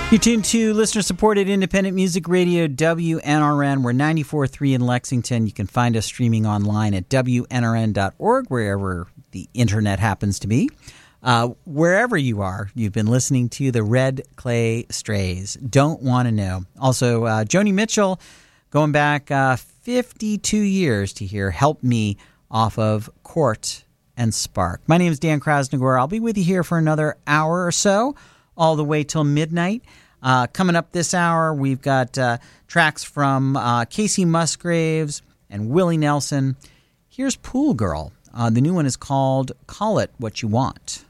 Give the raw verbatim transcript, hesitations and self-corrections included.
You're tuned to listener-supported independent music radio, W N R N. We're ninety-four point three in Lexington. You can find us streaming online at W N R N dot org, wherever the internet happens to be. Uh, wherever you are, you've been listening to the Red Clay Strays. Don't Want to Know. Also, uh, Joni Mitchell, going back uh, fifty-two years to hear Help Me off of Court and Spark. My name is Dan Krasnogor. I'll be with you here for another hour or so, all the way till midnight. Uh, coming up this hour, we've got uh, tracks from uh, Casey Musgraves and Willie Nelson. Here's Pool Girl. Uh, the new one is called Call It What You Want.